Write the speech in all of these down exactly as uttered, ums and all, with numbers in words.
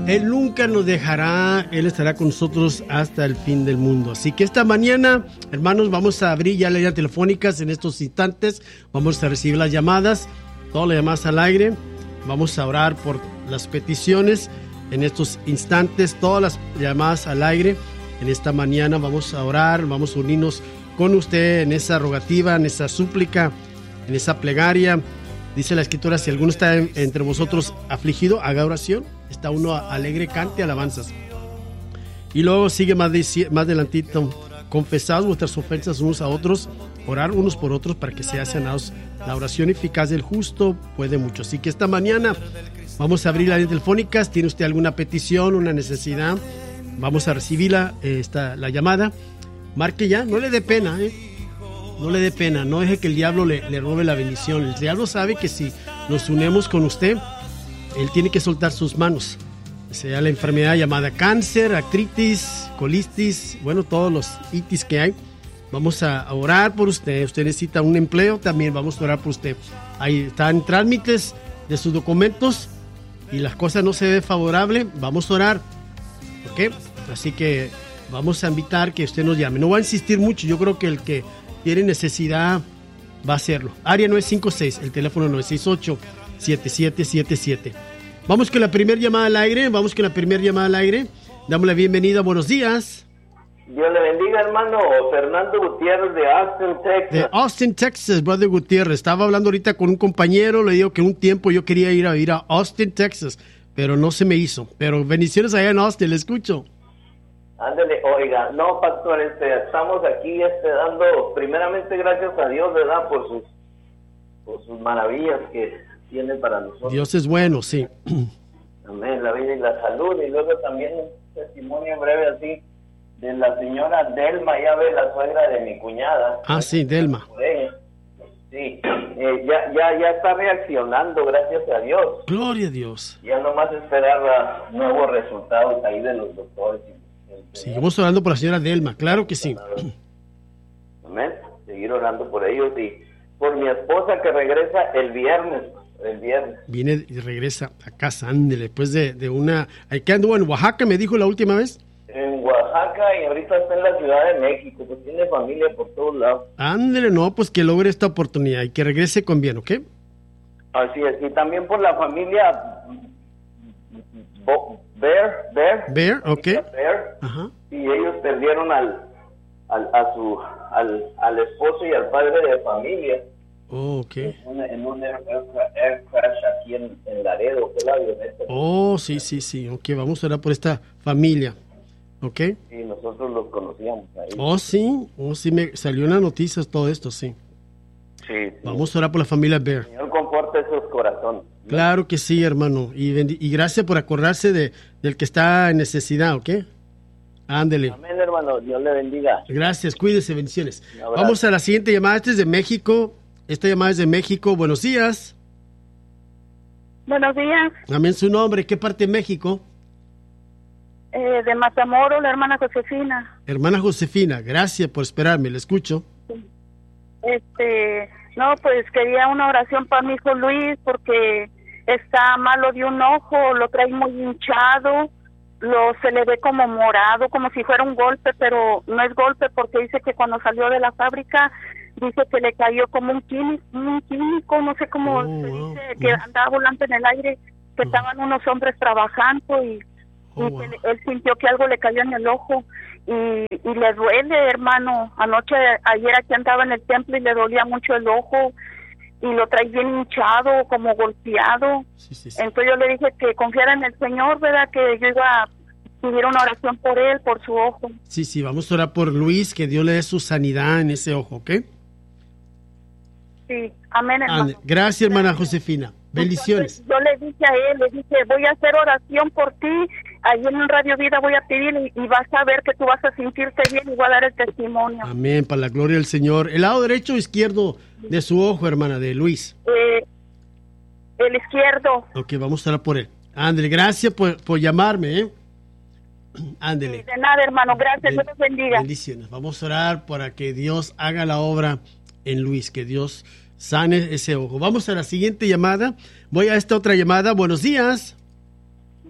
Él nunca nos dejará, Él estará con nosotros hasta el fin del mundo. Así que esta mañana, hermanos, vamos a abrir ya las líneas telefónicas en estos instantes. Vamos a recibir las llamadas, todas las llamadas al aire. Vamos a orar por las peticiones en estos instantes, todas las llamadas al aire. En esta mañana vamos a orar, vamos a unirnos con usted en esa rogativa, en esa súplica, en esa plegaria. Dice la Escritura, si alguno está en, entre vosotros afligido, haga oración. Está uno alegre, cante alabanzas. Y luego sigue más, de, más adelantito, confesad vuestras ofensas unos a otros, orar unos por otros para que sean sanados. La oración eficaz del justo puede mucho. Así que esta mañana vamos a abrir las líneas telefónicas. ¿Tiene usted alguna petición, una necesidad? Vamos a recibirla, eh, esta, la llamada. Marque ya, no le dé pena, ¿eh? No le dé pena, no deje que el diablo le, le robe la bendición. El diablo sabe que si nos unimos con usted, él tiene que soltar sus manos. Sea la enfermedad llamada cáncer, artritis, colitis, bueno, todos los itis que hay. Vamos a orar por usted. Usted necesita un empleo, también vamos a orar por usted. Ahí están trámites de sus documentos y las cosas no se ven favorables. Vamos a orar, ¿ok? Así que vamos a invitar que usted nos llame. No va a insistir mucho, yo creo que el que tiene necesidad va a hacerlo. Área nueve cinco seis, el teléfono nueve seis ocho, siete siete siete siete. Vamos con la primera llamada al aire, vamos con la primera llamada al aire. Damos la bienvenida, buenos días. Dios le bendiga, hermano. Fernando Gutiérrez de Austin, Texas. De Austin, Texas, brother Gutiérrez. Estaba hablando ahorita con un compañero, le digo que un tiempo yo quería ir a ir a Austin, Texas, pero no se me hizo. Pero bendiciones allá en Austin, le escucho. Ándale, oiga, no, pastor, este, estamos aquí este, dando primeramente gracias a Dios, ¿verdad? Por sus, por sus maravillas que tiene para nosotros. Dios es bueno, sí. Amén, la vida y la salud. Y luego también un testimonio breve así de la señora Delma, ya ve, la suegra de mi cuñada. Ah, sí, Delma. Sí, eh, ya, ya, ya está reaccionando, gracias a Dios. Gloria a Dios. Ya nomás esperar uh, nuevos resultados ahí de los doctores. Seguimos orando por la señora Delma, claro que sí. Amén. Seguir orando por ellos y por mi esposa que regresa el viernes. El viernes. Viene y regresa a casa, ándele, después de, de una... ¿Qué anduvo en Oaxaca, me dijo la última vez? En Oaxaca y ahorita está en la Ciudad de México, pues tiene familia por todos lados. Ándele, no, pues que logre esta oportunidad y que regrese con bien, ¿ok? Así es, y también por la familia... Bo- Bear, Bear, Bear, ok. Bear, ajá. Y ellos perdieron al, al, a su, al, al esposo y al padre de familia. Oh, ok. En un, en un air, air crash aquí en, en Laredo, fue la avioneta. Oh, sí, sí, sí, ok, vamos a orar por esta familia, ok. Sí, nosotros los conocíamos ahí. Oh, sí, oh, sí, me salió en las noticias todo esto, sí. Sí, sí. Vamos a orar por la familia Bear. Señor, conforte esos corazones. Claro que sí, hermano. Y, bendi- y gracias por acordarse de, del que está en necesidad, ¿ok? Ándele. Amén, hermano. Dios le bendiga. Gracias, cuídese, bendiciones. Vamos a la siguiente llamada. Este es de México. Esta llamada es de México. Buenos días. Buenos días. Amén, su nombre. ¿Qué parte de México? Eh, de Matamoros, la hermana Josefina. Hermana Josefina, gracias por esperarme. Le escucho. Este, no, pues quería una oración para mi hijo Luis porque está malo de un ojo, lo trae muy hinchado, lo se le ve como morado, como si fuera un golpe, pero no es golpe porque dice que cuando salió de la fábrica dice que le cayó como un químico, un químico, no sé cómo oh, se wow. dice, que andaba volando en el aire, que oh. estaban unos hombres trabajando y, oh, y wow. que él sintió que algo le cayó en el ojo. Y, y le duele, hermano. Anoche, ayer aquí andaba en el templo y le dolía mucho el ojo y lo trae bien hinchado, como golpeado. Sí, sí, sí. Entonces yo le dije que confiara en el Señor, ¿verdad? Que yo iba a pedir una oración por él, por su ojo. Sí, sí, vamos a orar por Luis, que Dios le dé su sanidad en ese ojo, ¿ok? Sí, amén, hermano. Ande. Gracias, hermana Josefina. Bendiciones. Entonces, yo le dije a él, le dije, voy a hacer oración por ti, ahí en Radio Vida voy a pedir y, y vas a ver que tú vas a sentirte bien y voy a dar el testimonio. Amén, para la gloria del Señor. ¿El lado derecho o izquierdo de su ojo, hermana, de Luis? Eh, el izquierdo. Ok, vamos a orar por él. Ándale, gracias por, por llamarme, ¿eh? Ándele. Sí, de nada, hermano, gracias, Dios los bendiga. Bendiciones. Vamos a orar para que Dios haga la obra en Luis, que Dios sane ese ojo. Vamos a la siguiente llamada. Voy a esta otra llamada. Buenos días.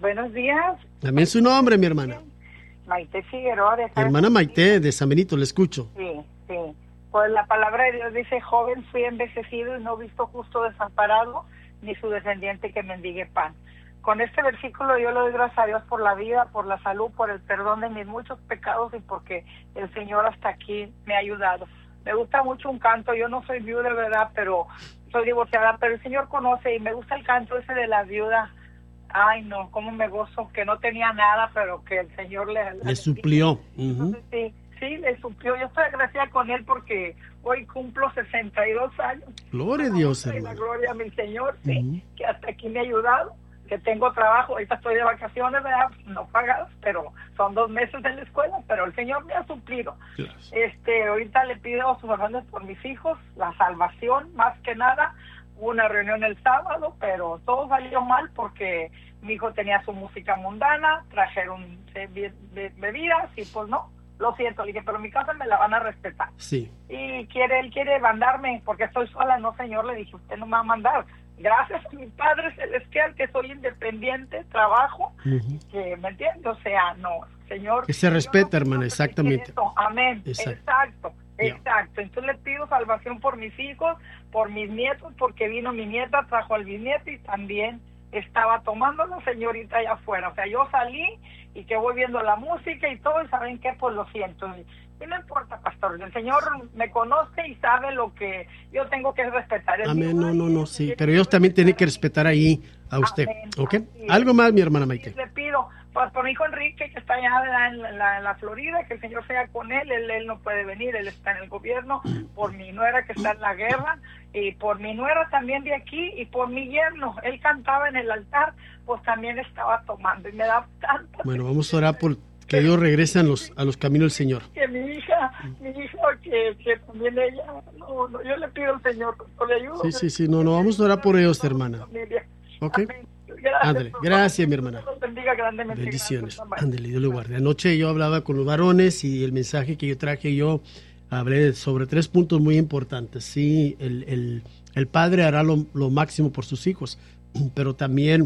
Buenos días. También su nombre, mi hermana. Maite Figueroa. De Hermana Maite, de San Benito, le escucho. Sí, sí. Pues la palabra de Dios dice, joven fui envejecido y no visto justo desamparado, ni su descendiente que mendigue pan. Con este versículo yo le doy gracias a Dios por la vida, por la salud, por el perdón de mis muchos pecados y porque el Señor hasta aquí me ha ayudado. Me gusta mucho un canto, yo no soy viuda, ¿verdad? Pero soy divorciada, pero el Señor conoce y me gusta el canto ese de la viuda. Ay, no, cómo me gozo, que no tenía nada, pero que el Señor le... Le suplió. Entonces, uh-huh. sí, sí, le suplió. Yo estoy agradecida con él porque hoy cumplo sesenta y dos años. Gloria a Dios, hermano. La gloria a mi Señor, sí, uh-huh. que hasta aquí me ha ayudado, que tengo trabajo. Ahorita estoy de vacaciones, ¿verdad? No pagadas, pero son dos meses en la escuela, pero el Señor me ha suplido. Claro. Este, ahorita le pido a sus oraciones por mis hijos, la salvación, más que nada. Una reunión el sábado, pero todo salió mal porque mi hijo tenía su música mundana, trajeron be- be- bebidas y pues no, lo siento, le dije, pero mi casa me la van a respetar. Sí. Y quiere, él quiere mandarme porque estoy sola, no señor, le dije, usted no me va a mandar. Gracias a mi Padre Celestial que soy independiente, trabajo, uh-huh. que me entiende, o sea, no, señor. Que se respeta, no, hermana, no exactamente. Amén, exacto. exacto. Yeah. Exacto, entonces le pido salvación por mis hijos, por mis nietos, porque vino mi nieta, trajo al bisnieto y también estaba tomando la señorita allá afuera. O sea, yo salí y que voy viendo la música y todo, y ¿saben qué? Pues lo siento. Y no importa, pastor, el Señor me conoce y sabe lo que yo tengo que respetar. El Amén, no, no, no, sí, pero ellos también tienen que respetar ahí a usted, Amén. ¿Ok? Algo más, mi hermana Maite. Le pido, pues por mi hijo Enrique, que está allá en la, en, la, en la Florida, que el Señor sea con él, él, él no puede venir, él está en el gobierno, por mi nuera que está en la guerra, y por mi nuera también de aquí, y por mi yerno, él cantaba en el altar, pues también estaba tomando, y me da tanta... Bueno, vamos a orar por que Dios regrese a los, a los caminos del Señor. Que mi hija, mi hija, que, que también ella, no, no, yo le pido al Señor, que le ayude. Sí, sí, sí, no, no, vamos a orar por ellos, hermana. ¿Ok? Amén. Gracias, Ándale, gracias, mi hermana. Bendiga grandemente. Bendiciones. Ándale, Dios le guarde. Anoche yo hablaba con los varones y el mensaje que yo traje, yo hablé sobre tres puntos muy importantes. Sí, el, el, el padre hará lo, lo máximo por sus hijos, pero también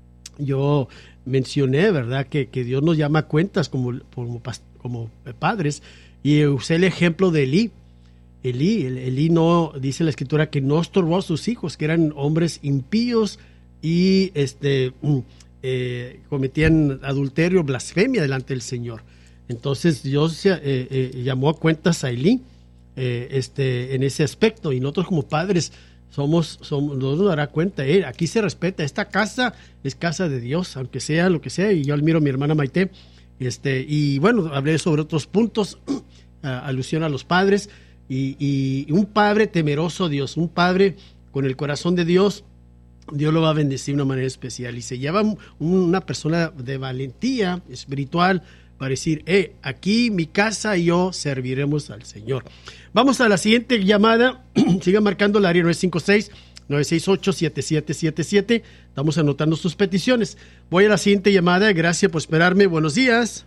yo mencioné, ¿verdad?, que, que Dios nos llama a cuentas como, como, como padres, y usé el ejemplo de Elí. Elí, Elí no, dice la escritura que no estorbó a sus hijos, que eran hombres impíos, y este eh, cometían adulterio, blasfemia delante del Señor. Entonces Dios eh, eh, llamó a cuentas a Elí eh, este, en ese aspecto, y nosotros como padres somos, somos nos dará cuenta, eh, aquí se respeta, esta casa es casa de Dios, aunque sea lo que sea, y yo admiro a mi hermana Maite, este, y bueno, hablé sobre otros puntos, alusión a los padres, y, y un padre temeroso a Dios, un padre con el corazón de Dios, Dios lo va a bendecir de una manera especial, y se lleva una persona de valentía espiritual para decir, eh, aquí mi casa y yo serviremos al Señor. Vamos a la siguiente llamada. Sigan marcando el área nueve cinco seis, nueve seis ocho, siete siete siete siete. Estamos anotando sus peticiones. Voy a la siguiente llamada. Gracias por esperarme. Buenos días.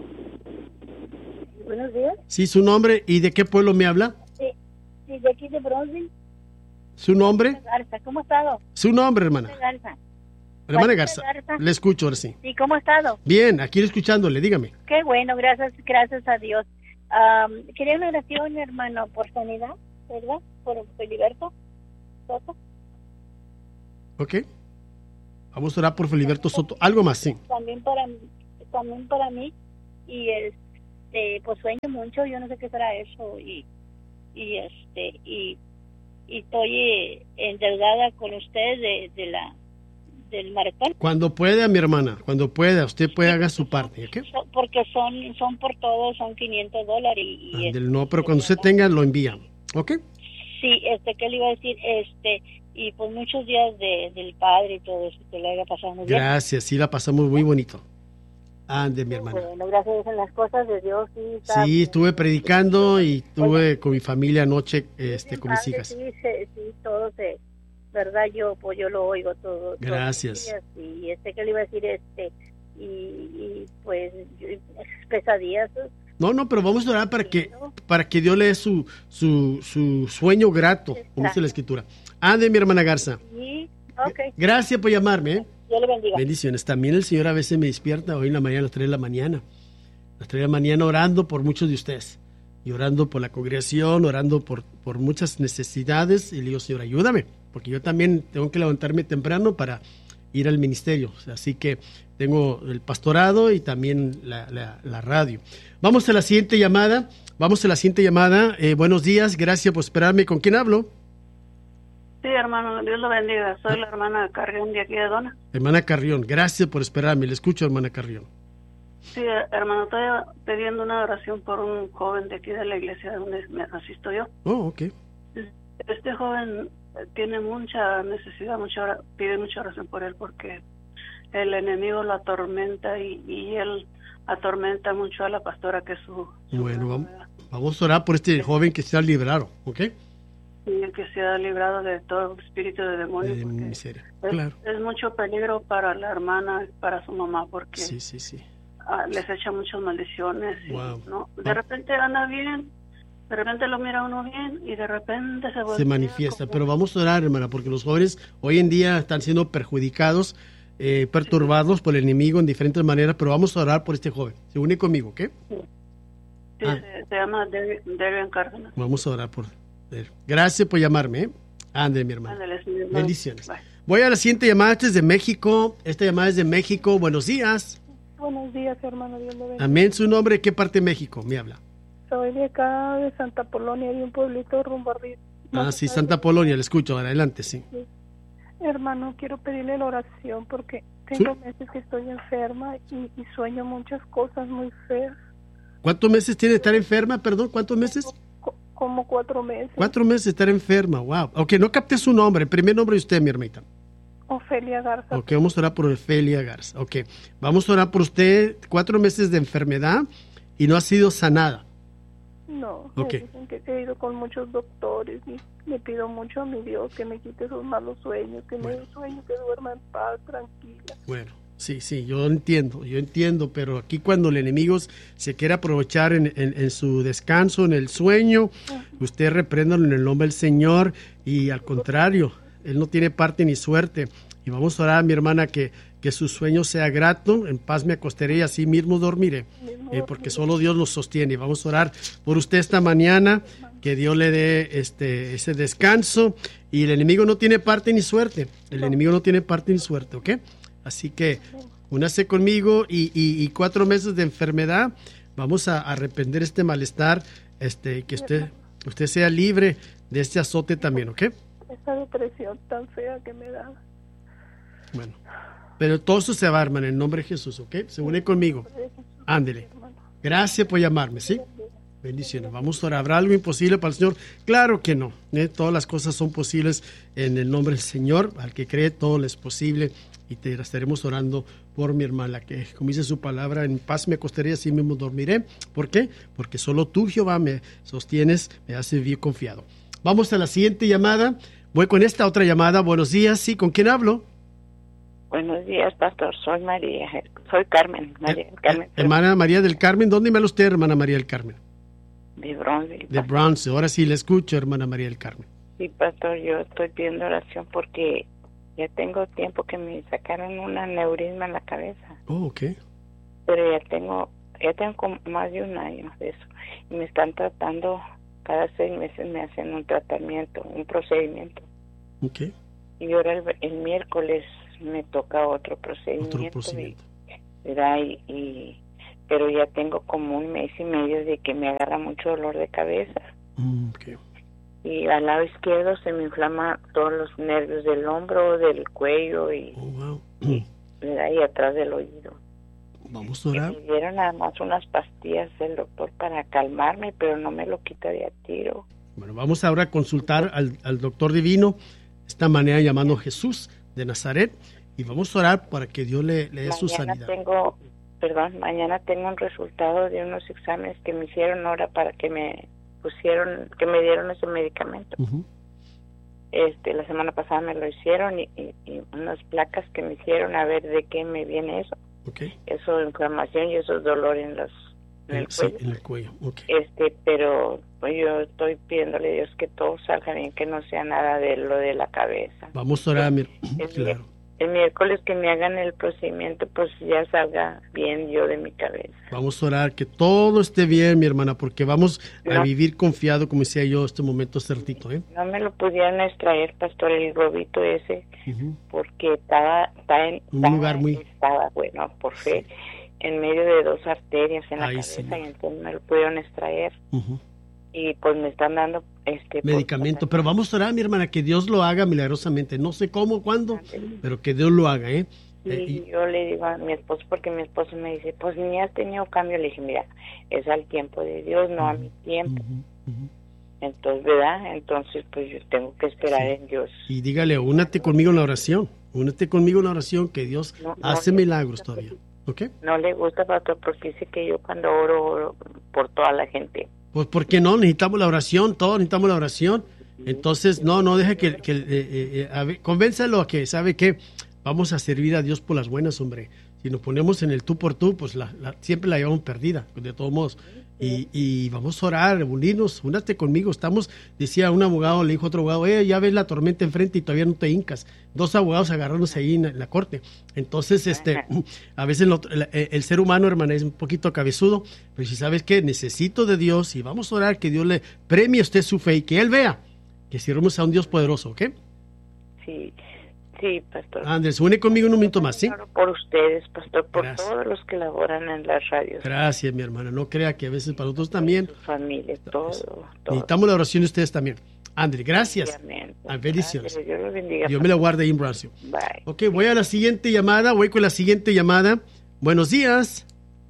Buenos días. Sí, su nombre y de qué pueblo me habla. Sí, sí, de aquí de Bronzeville. ¿Su nombre? Garza, ¿cómo ha estado? Su nombre, hermana. Garza. Hermana Garza. Garza, le escucho ahora sí. Sí, ¿cómo ha estado? Bien, aquí escuchándole, dígame. Qué bueno, gracias, gracias a Dios. Um, quería una oración, hermano, por sanidad, ¿verdad? Por Filiberto Soto. Ok. Vamos a orar por Filiberto Soto. ¿Algo más? Sí. También para, también para mí. Y este, pues sueño mucho, yo no sé qué será eso. Y, y este, y, y estoy eh, endeudada con usted de, de la del maratón. Cuando pueda, mi hermana, cuando pueda, usted puede haga su parte, ¿ok? Porque son son por todo, son quinientos dólares. Y, ah, del, no, pero cuando usted tenga, lo envía, ¿ok? Sí, este, ¿qué le iba a decir? Este, y pues muchos días de, del padre y todo eso, que le haya pasado muy bien. Gracias, sí, la pasamos muy bonito. Ande, mi hermana. Bueno, gracias en las cosas de Dios. Sí, está, sí estuve predicando y estuve con mi familia anoche, este, con mis padre, hijas. Sí, sí, sí, todo se... verdad yo pues yo lo oigo todo gracias todo y este que le iba a decir este y, y pues yo, pesadillas no no pero vamos a orar para que para que Dios le dé su su su sueño grato, como dice la escritura. Ande, mi hermana Garza. Sí, Ok. Gracias por llamarme. ¿eh? Dios le bendiga. Bendiciones. También el Señor a veces me despierta hoy en la mañana, a las tres de la mañana. A las tres de la mañana orando por muchos de ustedes. Y orando por la congregación, orando por, por muchas necesidades. Y le digo, Señor, ayúdame. Porque yo también tengo que levantarme temprano para ir al ministerio. Así que tengo el pastorado y también la, la, la radio. Vamos a la siguiente llamada. Vamos a la siguiente llamada. Eh, buenos días. Gracias por esperarme. ¿Con quién hablo? Sí, hermano, Dios lo bendiga. Soy la hermana Carrión de aquí de Dona. Hermana Carrión, gracias por esperarme. Le escucho, hermana Carrión. Sí, hermano, estoy pidiendo una oración por un joven de aquí de la iglesia donde me asisto yo. Oh, ok. Este joven tiene mucha necesidad, mucha, pide mucha oración por él porque el enemigo lo atormenta y, y él atormenta mucho a la pastora que es su... su bueno, vamos, vamos a orar por este joven que sea librado, ¿ok? Y que se ha librado de todo espíritu de demonio. De miseria, es, claro. Es mucho peligro para la hermana, para su mamá, porque sí, sí, sí. Uh, les echa muchas maldiciones. Wow. Y, ¿no? De repente anda bien, de repente lo mira uno bien y de repente se voltea. Se manifiesta, como... pero vamos a orar, hermana, porque los jóvenes hoy en día están siendo perjudicados, eh, perturbados sí. por el enemigo en diferentes maneras, pero vamos a orar por este joven. Se une conmigo, ¿ok? Sí, sí ah. se, se llama Derian Cárdenas. Vamos a orar por él. Gracias por llamarme, ¿eh? Ande, mi hermano. Ándale, sí, hermano. Bendiciones. Bye. Voy a la siguiente llamada, esta es de México. Esta llamada es de México. Buenos días. Buenos días, hermano. Dios lo bendiga. Amén. ¿Su nombre? ¿Qué parte de México me habla? Soy de acá, de Santa Polonia, de un pueblito rumbo a Río. Ah, sí, Santa Polonia, le escucho. Adelante, sí. sí. Hermano, quiero pedirle la oración porque tengo ¿Sí? meses que estoy enferma y, y sueño muchas cosas muy feas. ¿Cuántos meses tiene de estar enferma? Perdón, ¿cuántos meses? Como, como cuatro meses. Cuatro meses de estar enferma, wow. Ok, no capté su nombre, el primer nombre de usted, mi hermanita. Ofelia Garza. Ok, vamos a orar por Ofelia Garza. Ok, vamos a orar por usted, cuatro meses de enfermedad y no ha sido sanada. No, okay. me dicen que he ido con muchos doctores y le pido mucho a mi Dios que me quite esos malos sueños, que bueno. me dé sueño, que duerma en paz, tranquila. Bueno, sí, sí, yo entiendo, yo entiendo, pero aquí cuando el enemigo se quiere aprovechar en, en, en su descanso, en el sueño, uh-huh. usted repréndalo en el nombre del Señor y al contrario, Él no tiene parte ni suerte. Y vamos a orar a mi hermana que, que su sueño sea grato, en paz me acostaré y así mismo dormiré, eh, porque solo Dios nos sostiene. Vamos a orar por usted esta mañana, que Dios le dé este, ese descanso, y el enemigo no tiene parte ni suerte, el enemigo no tiene parte ni suerte, ¿ok? Así que únase conmigo y, y, y cuatro meses de enfermedad, vamos a, a arrepender este malestar, este, que usted, usted sea libre de este azote también, ¿ok? Esa depresión tan fea que me da. Bueno, pero todo eso se va, hermano, en el nombre de Jesús, ¿ok? Se une conmigo. Ándele. Gracias por llamarme, ¿sí? Bendiciones. Vamos a orar. ¿Habrá algo imposible para el Señor? Claro que no. ¿eh? Todas las cosas son posibles en el nombre del Señor. Al que cree, todo le es posible. Y te estaremos orando por mi hermana, que como dice su palabra, en paz me acostaré, así mismo dormiré. ¿Por qué? Porque solo tú, Jehová, me sostienes, me haces vivir confiado. Vamos a la siguiente llamada. Voy con esta otra llamada. Buenos días. ¿Sí? ¿Con quién hablo? Buenos días, pastor. Soy María. Soy Carmen. María del Carmen. Hermana María del Carmen. ¿Dónde me habla usted, hermana María del Carmen? De Bronce. De Bronce. Ahora sí le escucho, hermana María del Carmen. Sí, pastor. Yo estoy pidiendo oración porque ya tengo tiempo que me sacaron un aneurisma en la cabeza. Oh, ok. Pero ya tengo, ya tengo como más de un año de eso. Y me están tratando, cada seis meses me hacen un tratamiento, un procedimiento. Ok. Y ahora el, el miércoles me toca otro procedimiento. Otro procedimiento. Y, ¿verdad? Y, y, pero ya tengo como un mes y medio de que me agarra mucho dolor de cabeza. Mm, okay. Y al lado izquierdo se me inflama todos los nervios del hombro, del cuello y, oh, wow. y, ¿verdad? Y atrás del oído. Vamos a orar. Me dieron nada más unas pastillas del doctor para calmarme, pero no me lo quita de a tiro. Bueno, vamos ahora a consultar al, al doctor divino, de esta manera llamando Jesús de Nazaret, y vamos a orar para que Dios le, le dé su sanidad. Tengo, perdón, mañana tengo un resultado de unos exámenes que me hicieron ahora para que me pusieron, que me dieron ese medicamento. Uh-huh. Este, la semana pasada me lo hicieron y, y, y unas placas que me hicieron a ver de qué me viene eso. Okay. Eso, inflamación y esos dolores en los en el sí, cuello. en el cuello. Okay. Este, pero pues yo estoy pidiéndole a Dios que todo salga bien, que no sea nada de lo de la cabeza. Vamos a orar, mi... el, claro. el miércoles que me hagan el procedimiento, pues ya salga bien yo de mi cabeza. Vamos a orar que todo esté bien, mi hermana, porque vamos a No. vivir confiado, como decía yo, este momento certito, ¿eh? No me lo pudieran extraer, pastor, el globito ese, Uh-huh. porque estaba, estaba en Un estaba, lugar muy- estaba, bueno, por fe, en medio de dos arterias en la Ay, cabeza, señor. y entonces me lo pudieron extraer. Uh-huh. Y pues me están dando este pues, Medicamento, pero vamos a orar, mi hermana, que Dios lo haga milagrosamente. No sé cómo, cuándo, pero que Dios lo haga, ¿eh? Y Eh, y- yo le digo a mi esposo, porque mi esposo me dice, pues ni has tenido cambio. Le dije, mira, es al tiempo de Dios, no a mi tiempo. Ujú, ujú. Entonces, ¿verdad? Entonces, pues yo tengo que esperar Sí. en Dios. Y dígale, únate conmigo en la oración. Únete conmigo en la oración, que Dios No, no hace le milagros gusta, todavía. ¿Ok? No le gusta, pastor, porque dice que yo cuando oro, oro por toda la gente. Pues, ¿por qué no? Necesitamos la oración, todos necesitamos la oración. Entonces, no, no deje que, que eh, eh, a ver, convénzalo a que, ¿sabe qué? Vamos a servir a Dios por las buenas, hombre. Si nos ponemos en el tú por tú, pues la, la- siempre la llevamos perdida, de todos modos. Y, y vamos a orar, unirnos, únate conmigo. Estamos, decía un abogado, le dijo a otro abogado, eh, ya ves la tormenta enfrente y todavía no te hincas. Dos abogados agarrándose ahí en, en la corte. Entonces, este, a veces lo- el, el ser humano, hermana, es un poquito cabezudo, pero si sabes que necesito de Dios y vamos a orar que Dios le premie a usted su fe y que Él vea que sirvemos a un Dios poderoso, ¿ok? Sí, sí, pastor. Andrés, une conmigo un momento más, ¿sí? Oro por ustedes, pastor, por Gracias. todos los que laboran en las radios. Gracias, mi hermana. No crea que a veces para nosotros también Su familia, todo, todo. necesitamos la oración de ustedes también. André, gracias. Amén. Ah, bendiciones. Gracias, Dios los bendiga. Dios me la guarde ahí en Brancio. Bye. Ok, voy a la siguiente llamada. Voy con la siguiente llamada. Buenos días.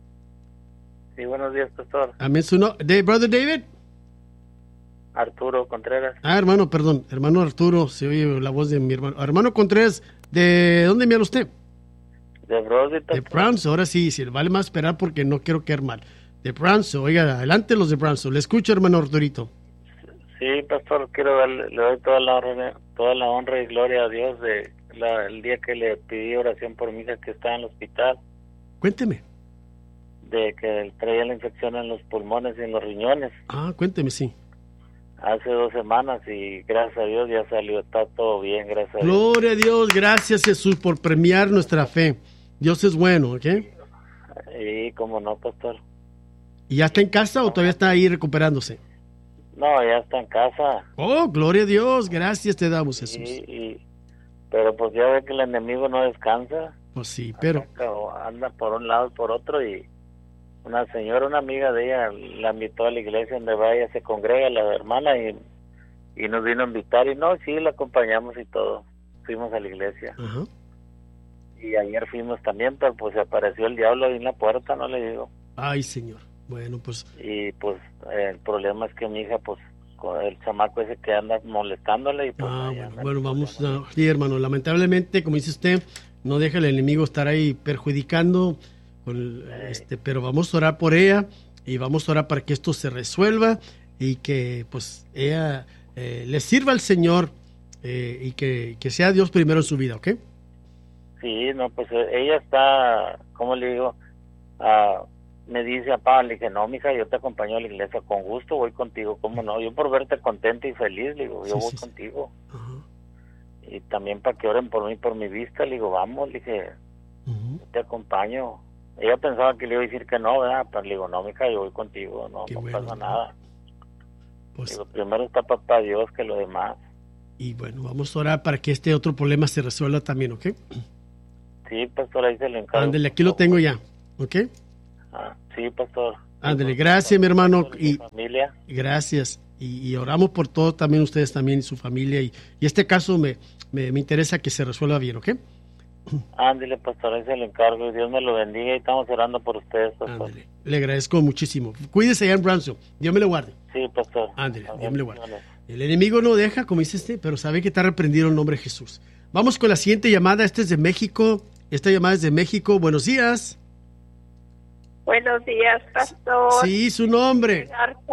Sí, buenos días, pastor. Amén. Su no- de Brother David. Arturo Contreras, Ah, hermano, perdón. Hermano Arturo, se oye la voz de mi hermano. Hermano Contreras, ¿de dónde me habla usted? de Brody. De Branson. Ahora sí, sí, vale más esperar porque no quiero quedar mal. De Branson. Oiga, adelante los de Branson. Le escucho, hermano Arturito. Sí, pastor, quiero darle, le doy toda la honra, toda la honra y gloria a Dios de la, el día que le pedí oración por mi hija que está en el hospital, Cuénteme. de que traía la infección en los pulmones y en los riñones. Ah, cuénteme, sí. Hace dos semanas y gracias a Dios ya salió, está todo bien, gracias a Dios. Gloria a Dios, gracias Jesús por premiar nuestra fe. Dios es bueno, ¿ok? Y como no, pastor. ¿Y ya está en casa o todavía está ahí recuperándose? No, ya está en casa. Oh, gloria a Dios, gracias te damos Y, Jesús. y, pero pues ya ve que el enemigo no descansa. Pues sí, pero Anda por un lado y por otro y una señora, una amiga de ella, la invitó a la iglesia donde va, ella se congrega, la hermana, y, y nos vino a invitar, y no, sí, la acompañamos y todo, fuimos a la iglesia. Ajá. Y ayer fuimos también, pero pues se apareció el diablo ahí en la puerta, no le digo. Ay, Señor. Bueno, pues Y pues eh, el problema es que mi hija, pues, con el chamaco ese que anda molestándole, y pues... ah, ahí bueno, anda. bueno, vamos a... Sí, hermano, lamentablemente, como dice usted, no deja el enemigo estar ahí perjudicando, con el- este, pero vamos a orar por ella y vamos a orar para que esto se resuelva y que pues ella eh, le sirva al Señor eh, y que, que sea Dios primero en su vida, ¿ok? Sí, no, pues eh, ella está, ¿cómo le digo? Ah, me dice, papá, le dije, no, mija, yo te acompaño a la iglesia, con gusto voy contigo, ¿cómo no? Yo por verte contenta y feliz, le digo, yo Sí, voy sí, sí. contigo. Ajá. Y también para que oren por mí, por mi vista, le digo, vamos, le dije, Ujú. yo te acompaño. Ella pensaba que le iba a decir que no, ¿verdad? Pero le digo, no, mija, yo voy contigo, no, Qué no bueno, pasa ¿no? nada. Pues, Digo, primero está papá Dios que lo demás. y bueno, vamos a orar para que este otro problema se resuelva también, ¿ok? Sí, pastor, ahí se le encargo. Ándale, aquí lo tengo ya, ¿ok? Ah, sí, pastor. Ándale, gracias, mi hermano, Por y mi familia. gracias. Y, y oramos por todos también ustedes también y su familia. Y, y este caso me, me, me interesa que se resuelva bien, ¿ok? Ándale, pastor, ahí se le encargo y Dios me lo bendiga y estamos orando por ustedes, pastor. Ándale, le agradezco muchísimo. Cuídese allá en Branson. Dios me lo guarde. Sí, pastor. Ándale, Dios me lo guarde. Bendiciones. El enemigo no deja, como dice este, pero sabe que está reprendido en el nombre de Jesús. Vamos con la siguiente llamada. Esta es de México. Esta llamada es de México. Buenos días. Buenos días, pastor. Sí, su nombre.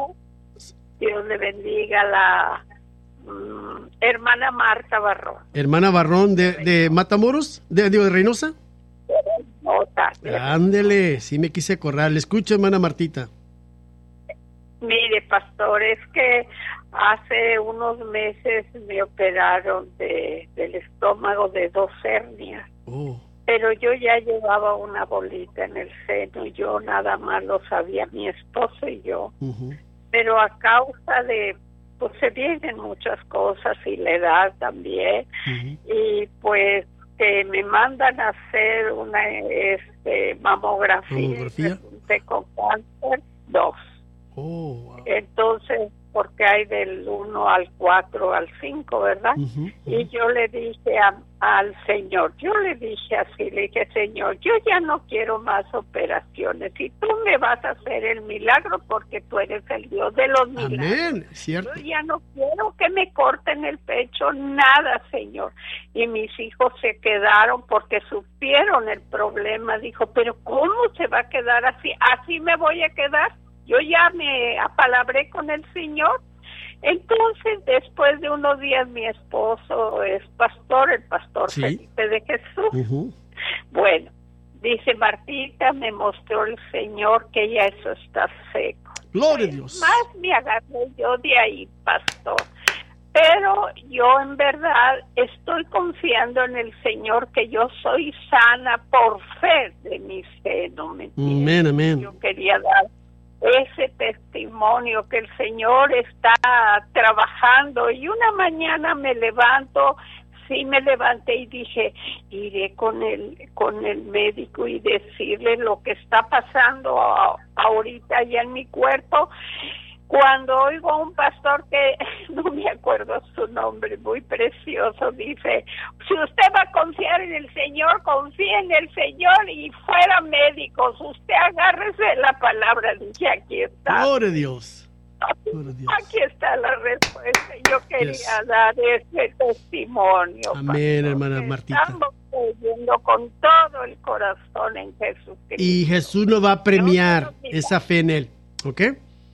Dios le bendiga a la mm, hermana Marta Barrón. Hermana Barrón de, de Matamoros, de, digo, de Reynosa. No, nota. Ándele, sí me quise acordar. Le escucho, hermana Martita. Mire, pastor, es que hace unos meses me operaron de, del estómago de dos hernias. Oh. Pero yo ya llevaba una bolita en el seno, yo nada más lo sabía mi esposo y yo. Uh-huh. Pero a causa de, pues se vienen muchas cosas y la edad también, uh-huh. y pues que me mandan a hacer una este, mamografía, ¿Mamografía? Y con cáncer, dos. Oh, wow. Entonces, porque hay del uno al cuatro al cinco, ¿verdad? Uh-huh, uh-huh. Y yo le dije a, al Señor, yo le dije así, le dije, Señor, yo ya no quiero más operaciones y tú me vas a hacer el milagro porque tú eres el Dios de los milagros. Amén, cierto. Yo ya no quiero que me corten el pecho, nada, Señor. Y mis hijos se quedaron porque supieron el problema. Dijo, pero ¿cómo se va a quedar así? ¿Así me voy a quedar? Yo ya me apalabré con el Señor. Entonces, después de unos días, mi esposo es pastor, el pastor ¿Sí? Felipe de Jesús. Uh-huh. Bueno, dice Martita, me mostró el Señor que ya eso está seco. Gloria a Dios. Más me agarré yo de ahí, pastor. Pero yo en verdad estoy confiando en el Señor que yo soy sana por fe de mi seno, ¿me entiendes? Amén, amén. Yo quería dar ese testimonio que el Señor está trabajando, y una mañana me levanto, sí me levanté y dije, iré con el con el médico y decirle lo que está pasando a, ahorita allá en mi cuerpo. Cuando oigo a un pastor que no me acuerdo su nombre, muy precioso, dice, si usted va a confiar en el Señor, confíe en el Señor y fuera médicos, usted agárrese de la palabra. Dije, aquí está. Gloria a Dios. Gloria a Dios. Aquí está la respuesta. Yo quería Yes. dar ese testimonio. Amén, pastor, hermana que Martita. Estamos creyendo con todo el corazón en Jesucristo. Y Jesús nos va a premiar esa fe en Él, ¿ok?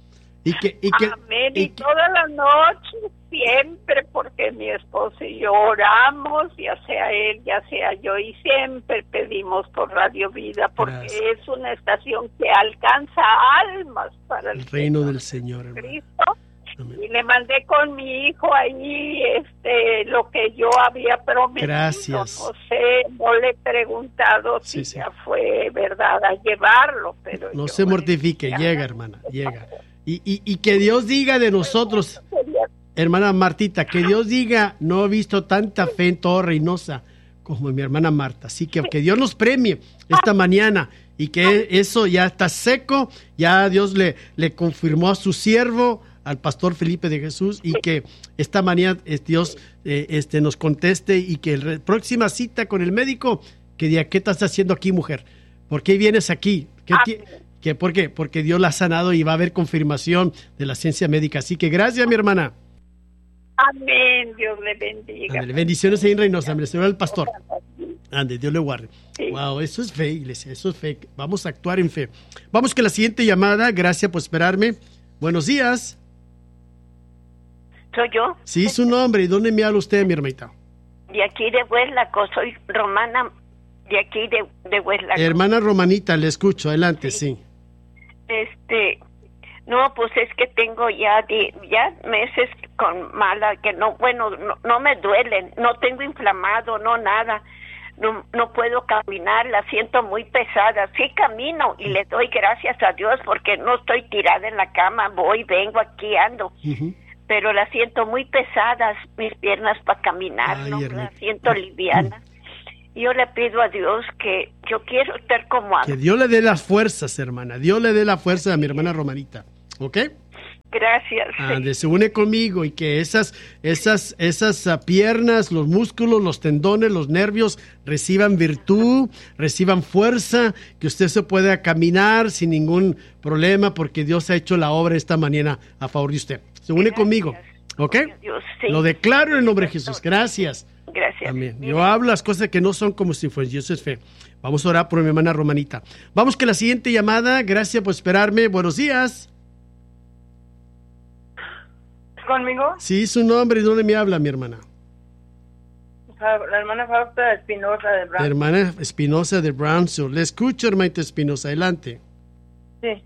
Y que, y que, Amén, y, y que, toda la noche, siempre, porque mi esposo y yo oramos, ya sea él, ya sea yo, y siempre pedimos por Radio Vida, porque Gracias. es una estación que alcanza almas para el, el reino del Señor, hermano. Cristo. Amén. Y le mandé con mi hijo ahí este, lo que yo había prometido. Gracias. No sé, no le he preguntado Sí, si sí. ya fue verdad a llevarlo, pero No yo, se mortifique, ya, llega, hermana, llega. Y, y, y que Dios diga de nosotros, hermana Martita, que Dios diga, no he visto tanta fe en todo Reynosa como mi hermana Marta. Así que que Dios nos premie esta mañana y que eso ya está seco, ya Dios le, le confirmó a su siervo, al pastor Felipe de Jesús, y que esta mañana eh, Dios eh, este, nos conteste, y que la próxima cita con el médico, que diga, ¿qué estás haciendo aquí, mujer? ¿Por qué vienes aquí? ¿Qué ti- ¿Qué, ¿Por qué? Porque Dios la ha sanado y va a haber confirmación de la ciencia médica. Así que gracias, mi hermana. Amén, Dios le bendiga. Ándale, bendiciones ahí en Reynosa, me le el pastor. Ande, Dios le guarde. Sí. Wow, eso es fe, iglesia, eso es fe. Vamos a actuar en fe. Vamos con la siguiente llamada. Gracias por esperarme. Buenos días. ¿Soy yo? Sí, su nombre. ¿Y dónde me habla usted, mi hermanita? De aquí de Hueslaco, soy Romana, de aquí de, de Hueslaco. Hermana Romanita, le escucho. Adelante, sí. sí. Este, no, pues es que tengo ya de, ya meses con mala, que no, bueno, no, no me duelen, no tengo inflamado, no nada. No, no puedo caminar, la siento muy pesada. Sí camino y le doy gracias a Dios porque no estoy tirada en la cama, voy, vengo, aquí ando. Uh-huh. Pero la siento muy pesadas, mis piernas para caminar, Ay, ¿no? La siento liviana. Yo le pido a Dios que yo quiero estar como antes. Que Dios le dé las fuerzas, hermana. Dios le dé la fuerza a mi hermana Romanita. ¿Ok? Gracias. Ande, se une conmigo, y que esas, esas, esas uh, piernas, los músculos, los tendones, los nervios reciban virtud, reciban fuerza, que usted se pueda caminar sin ningún problema, porque Dios ha hecho la obra esta mañana a favor de usted. Se une Gracias. Conmigo, ¿ok? Dios, sí. Lo declaro en el nombre de Jesús. Gracias. Gracias. Amén. Yo hablo las cosas que no son como si fuesen. Dios es fe. Vamos a orar por mi hermana Romanita. Vamos con la siguiente llamada. Gracias por esperarme. Buenos días. ¿Conmigo? Sí, su nombre. ¿Y dónde me habla, mi hermana? la hermana Fausta Espinosa de Brownsville. Hermana Espinosa de Brownsville. Le escucho, hermanita Espinosa, adelante. Sí,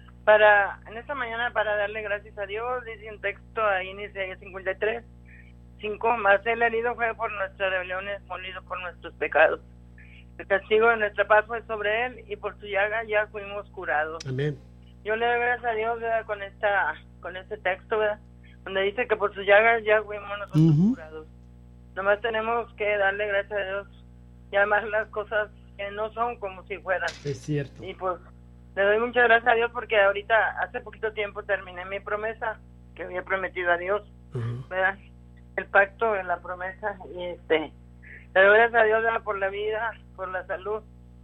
para, en esta mañana para darle gracias a Dios, dice un texto ahí en Isaías cincuenta y tres, cinco, más el herido fue por nuestras rebeliones, molido por nuestros pecados. El castigo de nuestra paz fue sobre él y por su llaga ya fuimos curados. Amén. Yo le doy gracias a Dios, ¿verdad? con esta con este texto, ¿verdad? Donde dice que por su llaga ya fuimos nosotros uh-huh. curados. Nomás tenemos que darle gracias a Dios y además las cosas que no son como si fueran. Es cierto. Y pues le doy muchas gracias a Dios porque ahorita hace poquito tiempo terminé mi promesa que había prometido a Dios, uh-huh. ¿verdad? El pacto, la promesa y este le doy gracias a Dios, ¿verdad? Por la vida, por la salud.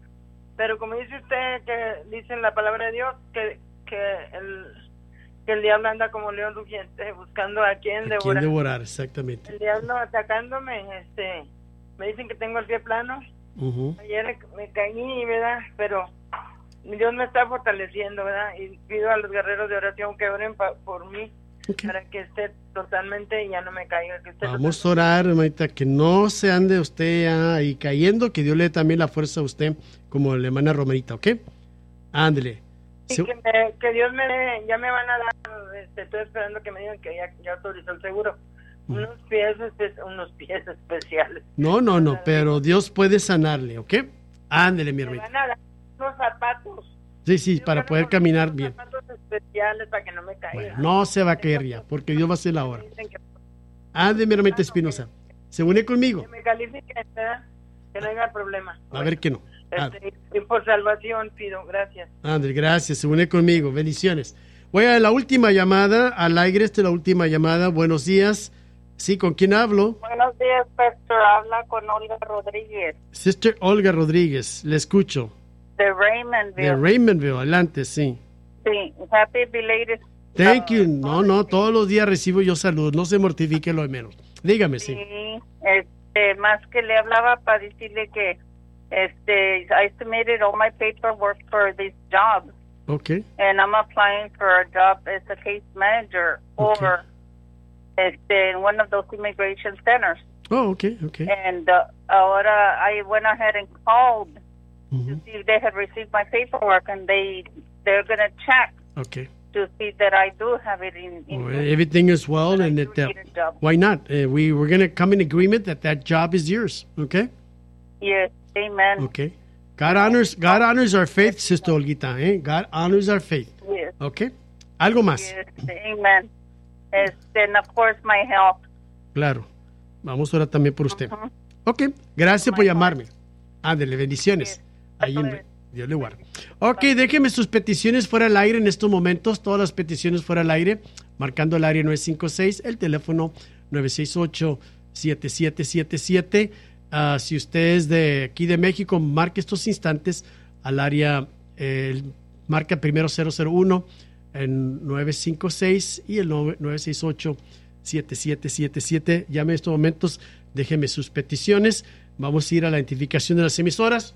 Pero como dice usted, que dice en la palabra de Dios que, que, el, que el diablo anda como león rugiente buscando a quien devorar. A quien devorar, exactamente. El diablo atacándome, este, me dicen que tengo el pie plano. Uh-huh. Ayer me caí, ¿verdad? Pero Dios me está fortaleciendo, ¿verdad? Y pido a los guerreros de oración que oren pa- por mí. Okay. Para que esté totalmente y ya no me caiga. Que esté Vamos a orar, hermanita, que no se ande usted ahí cayendo, que Dios le dé también la fuerza a usted, como la hermana Romerita, ¿ok? Ándele. Sí, que, me, que Dios me dé, ya me van a dar, este, estoy esperando que me digan que ya, ya autorizó el seguro. Mm. Unos pies, espe- unos pies especiales. No, no, no, pero Dios puede sanarle, ¿ok? Ándele, mi hermanita. Me van a dar unos zapatos. Sí, sí, para poder caminar bien. Zapatos especiales para que no me caiga. Bueno, no se va a caer ya, porque Dios va a hacer la hora. Ande, mi hermanita Espinosa. ¿Se une conmigo? Que me califique, ¿verdad? Que no haya problema. A bueno, ver que no. Este, y por salvación pido, gracias. André, gracias, se une conmigo. Bendiciones. Voy a la última llamada, al aire, esta es la última llamada. Buenos días. Sí, ¿con quién hablo? Buenos días, Pastor. Habla con Olga Rodríguez. Sister Olga Rodríguez, le escucho. De Raymondville. De Raymondville, adelante, sí. Sí, happy belated. Thank you. No, no, todos los días recibo yo salud, no se mortifique lo de menos. Dígame, sí. Sí, este, más que le hablaba para decirle que este, I submitted all my paperwork for this job. Okay. And I'm applying for a job as a case manager okay. or este, in one of those immigration centers. Oh, okay, okay. And uh, ahora I went ahead and called mm-hmm. to see if they had received my paperwork, and they they're going to check okay. to see that I do have it in. in well, everything is well, and that, uh, why not? Uh, we we're going to come in agreement that that job is yours. Okay. Yes, amen. Okay. God honors God honors our faith, Sister Olguita. Eh? God honors our faith. Yes. Okay. Algo más. Yes, amen. Este, and of course my health. Claro. Vamos a orar también por usted. Uh-huh. Ok, gracias por llamarme. Ándele, bendiciones. Ahí en, Dios le guarde. Ok, déjeme sus peticiones fuera al aire en estos momentos. Todas las peticiones fuera al aire. Marcando el área nueve cinco seis, el teléfono nueve seis ocho, siete siete siete siete. Uh, si usted es de aquí de México, marque estos instantes al área, eh, marca primero cero cero uno en nueve cinco seis y el nueve seis ocho, siete siete siete siete. Llame en estos momentos, déjeme sus peticiones. Vamos a ir a la identificación de las emisoras.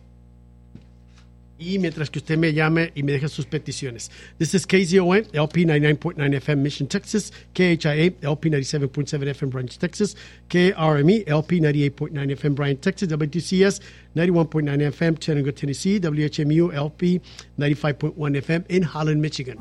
Y mientras que usted me llame y me deje sus peticiones. This is K Z O N, L P ninety-nine point nine F M, Mission, Texas. K H I A, L P ninety-seven point seven F M, Branch, Texas. K R M E, L P ninety-eight point nine F M, Bryan, Texas. W T C S, ninety-one point nine F M, Chattanooga, Tennessee. W H M U, L P ninety-five point one F M in Holland, Michigan.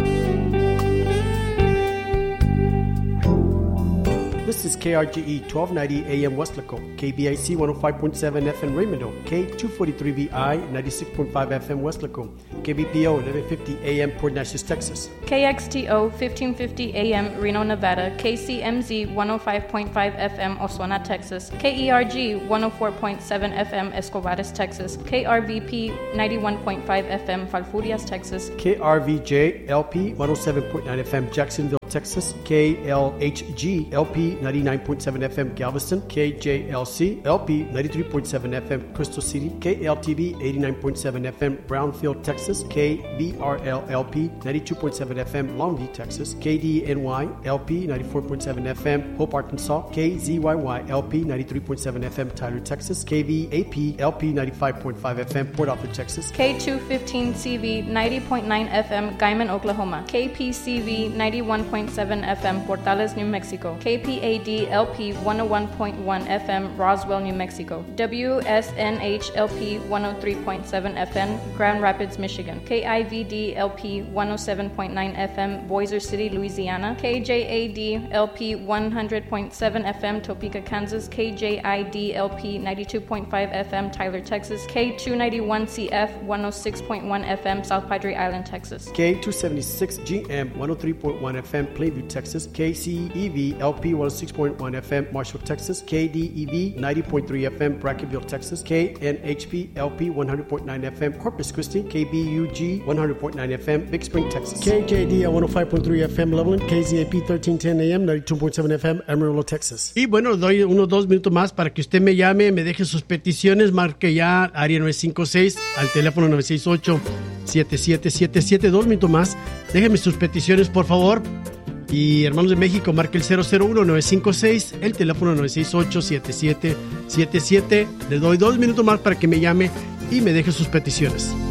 This is K R G E twelve ninety A M Westlaco, K B I C one oh five point seven F M Raymond, K two forty-three V I ninety-six point five F M Westlaco, K B P O eleven fifty A M Port Neches, Texas. K X T O fifteen fifty A M Reno, Nevada, K C M Z one oh five point five F M Oswego, Texas, K E R G one oh four point seven F M Escobares, Texas, K R V P ninety-one point five F M Falfurrias, Texas, K R V J L P one oh seven point nine F M Jacksonville, Texas, K L H G L P ninety-nine point seven F M Galveston, K J L C L P ninety-three point seven F M Crystal City, K L T V eighty-nine point seven F M Brownfield, Texas, K B R L L P ninety-two point seven F M Longview, Texas, K D N Y L P ninety-four point seven F M Hope, Arkansas, K Z Y Y L P ninety-three point seven F M Tyler, Texas, K V A P L P ninety-five point five F M Port Arthur, Texas, K two fifteen C V ninety point nine F M Guyman, Oklahoma, K P C V ninety-one point point seven F M, Portales, New Mexico. K P A D L P one oh one point one F M, Roswell, New Mexico. W S N H L P one oh three point seven F M, Grand Rapids, Michigan. K I V D L P one oh seven point nine F M, Bossier City, Louisiana. K J A D L P one hundred point seven F M, Topeka, Kansas. K J I D L P ninety-two point five F M, Tyler, Texas. K two ninety-one C F one oh six point one F M, South Padre Island, Texas. K two seventy-six G M one oh three point one F M, Plainview, Texas. K C E V L P one oh six point one F M, Marshall, Texas. K D E V ninety point three F M, Brackenville, Texas. K N H P L P one hundred point nine F M, Corpus Christi. K B U G one hundred point nine F M, Big Spring, Texas. K J D L one oh five point three F M, Loveland. K Z A P thirteen ten A M, ninety-two point seven F M, Amarillo, Texas. Y bueno, doy unos dos minutos más para que usted me llame, me deje sus peticiones, marque ya área nueve cinco seis al teléfono nueve seis ocho siete siete siete siete. Dos minutos más, déjeme sus peticiones, por favor. Y hermanos de México, marque el cero cero uno nueve cinco seis, el teléfono nueve seis ocho siete siete siete siete. Le doy dos minutos más para que me llame y me deje sus peticiones.